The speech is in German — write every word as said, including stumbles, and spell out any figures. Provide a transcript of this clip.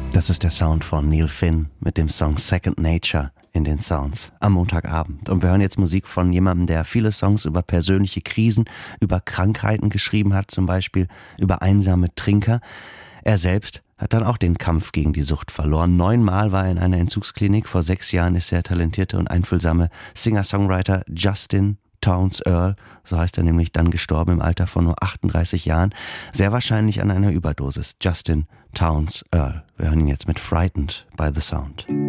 Das ist der Sound von Neil Finn mit dem Song Second Nature in den Sounds am Montagabend. Und wir hören jetzt Musik von jemandem, der viele Songs über persönliche Krisen, über Krankheiten geschrieben hat, zum Beispiel über einsame Trinker. Er selbst hat dann auch den Kampf gegen die Sucht verloren. Neunmal war er in einer Entzugsklinik. Vor sechs Jahren ist der talentierte und einfühlsame Singer-Songwriter Justin Townes Earle, so heißt er nämlich, dann gestorben im Alter von nur achtunddreißig Jahren. Sehr wahrscheinlich an einer Überdosis. Justin Townes Earle. Wir hören ihn jetzt mit Frightened by the Sound.